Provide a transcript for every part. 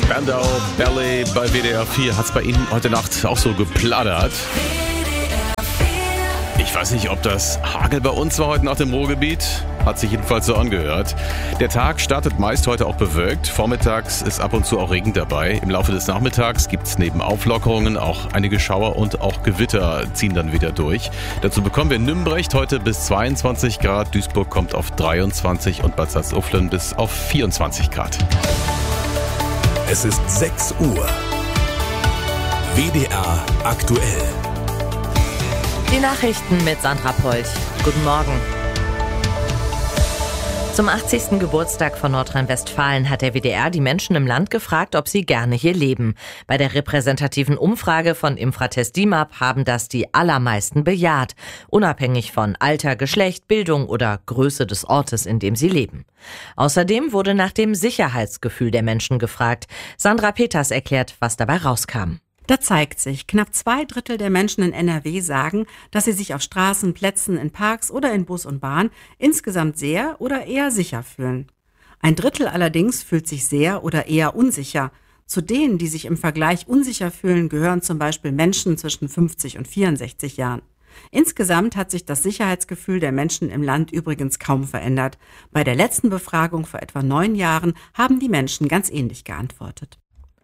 Spandau Ballet bei WDR 4. Hat es bei Ihnen heute Nacht auch so geplattert? Ich weiß nicht, ob das Hagel bei uns war heute Nacht im Ruhrgebiet. Hat sich jedenfalls so angehört. Der Tag startet meist heute auch bewölkt. Vormittags ist ab und zu auch Regen dabei. Im Laufe des Nachmittags gibt es neben Auflockerungen auch einige Schauer und auch Gewitter ziehen dann wieder durch. Dazu bekommen wir Nümbrecht heute bis 22 Grad. Duisburg kommt auf 23 und Bad Salzuflen bis auf 24 Grad. Es ist 6 Uhr. WDR aktuell. Die Nachrichten mit Sandra Polch. Guten Morgen. Zum 80. Geburtstag von Nordrhein-Westfalen hat der WDR die Menschen im Land gefragt, ob sie gerne hier leben. Bei der repräsentativen Umfrage von Infratest DIMAP haben das die allermeisten bejaht, unabhängig von Alter, Geschlecht, Bildung oder Größe des Ortes, in dem sie leben. Außerdem wurde nach dem Sicherheitsgefühl der Menschen gefragt. Sandra Peters erklärt, was dabei rauskam. Da zeigt sich, knapp 2/3 der Menschen in NRW sagen, dass sie sich auf Straßen, Plätzen, in Parks oder in Bus und Bahn insgesamt sehr oder eher sicher fühlen. 1/3 allerdings fühlt sich sehr oder eher unsicher. Zu denen, die sich im Vergleich unsicher fühlen, gehören zum Beispiel Menschen zwischen 50 und 64 Jahren. Insgesamt hat sich das Sicherheitsgefühl der Menschen im Land übrigens kaum verändert. Bei der letzten Befragung vor etwa 9 Jahren haben die Menschen ganz ähnlich geantwortet.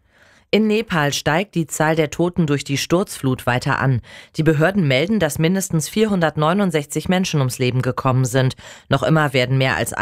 In Nepal steigt die Zahl der Toten durch die Sturzflut weiter an. Die Behörden melden, dass mindestens 469 Menschen ums Leben gekommen sind. Noch immer werden mehr als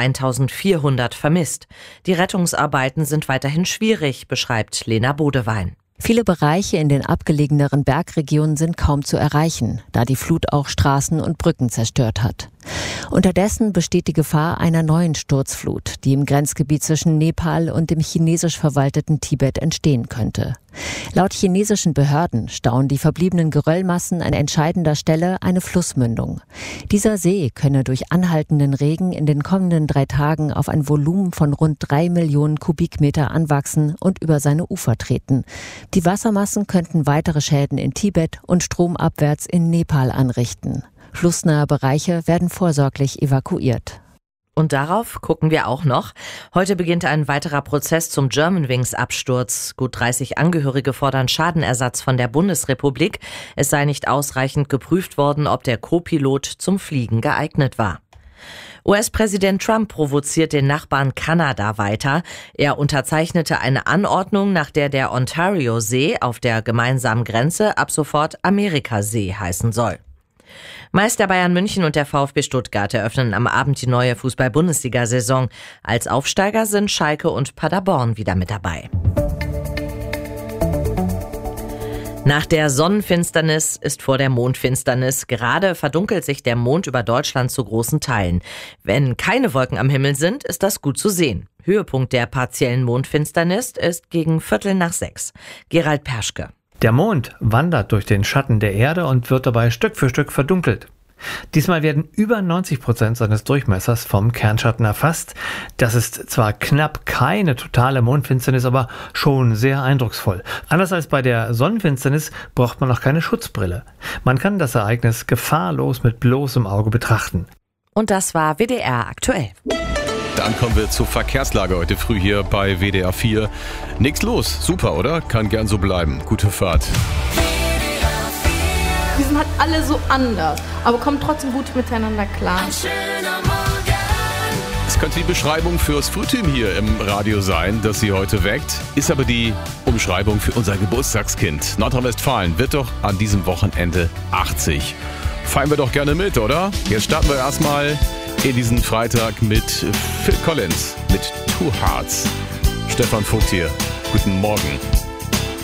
1400 vermisst. Die Rettungsarbeiten sind weiterhin schwierig, beschreibt Lena Bodewein. Viele Bereiche in den abgelegeneren Bergregionen sind kaum zu erreichen, da die Flut auch Straßen und Brücken zerstört hat. Unterdessen besteht die Gefahr einer neuen Sturzflut, die im Grenzgebiet zwischen Nepal und dem chinesisch verwalteten Tibet entstehen könnte. Laut chinesischen Behörden stauen die verbliebenen Geröllmassen an entscheidender Stelle eine Flussmündung. Dieser See könne durch anhaltenden Regen in den kommenden 3 Tagen auf ein Volumen von rund 3 Millionen Kubikmeter anwachsen und über seine Ufer treten. Die Wassermassen könnten weitere Schäden in Tibet und stromabwärts in Nepal anrichten. Flussnahe Bereiche werden vorsorglich evakuiert. Und darauf gucken wir auch noch. Heute beginnt ein weiterer Prozess zum Germanwings-Absturz. Gut 30 Angehörige fordern Schadenersatz von der Bundesrepublik. Es sei nicht ausreichend geprüft worden, ob der Co-Pilot zum Fliegen geeignet war. US-Präsident Trump provoziert den Nachbarn Kanada weiter. Er unterzeichnete eine Anordnung, nach der der Ontario-See auf der gemeinsamen Grenze ab sofort Amerikasee heißen soll. Meister Bayern München und der VfB Stuttgart eröffnen am Abend die neue Fußball-Bundesliga-Saison. Als Aufsteiger sind Schalke und Paderborn wieder mit dabei. Nach der Sonnenfinsternis ist vor der Mondfinsternis. Gerade verdunkelt sich der Mond über Deutschland zu großen Teilen. Wenn keine Wolken am Himmel sind, ist das gut zu sehen. Höhepunkt der partiellen Mondfinsternis ist gegen 5:45. Gerald Perschke. Der Mond wandert durch den Schatten der Erde und wird dabei Stück für Stück verdunkelt. Diesmal werden über 90% seines Durchmessers vom Kernschatten erfasst. Das ist zwar knapp keine totale Mondfinsternis, aber schon sehr eindrucksvoll. Anders als bei der Sonnenfinsternis braucht man noch keine Schutzbrille. Man kann das Ereignis gefahrlos mit bloßem Auge betrachten. Und das war WDR aktuell. Dann kommen wir zur Verkehrslage heute früh hier bei WDR 4. Nichts los. Super, oder? Kann gern so bleiben. Gute Fahrt. Wir sind halt alle so anders, aber kommen trotzdem gut miteinander klar. Es könnte die Beschreibung fürs Frühteam hier im Radio sein, das Sie heute weckt. Ist aber die Umschreibung für unser Geburtstagskind. Nordrhein-Westfalen wird doch an diesem Wochenende 80. Feiern wir doch gerne mit, oder? Jetzt starten wir erstmal in diesen Freitag mit Phil Collins, mit Two Hearts. Stefan Vogt hier. Guten Morgen.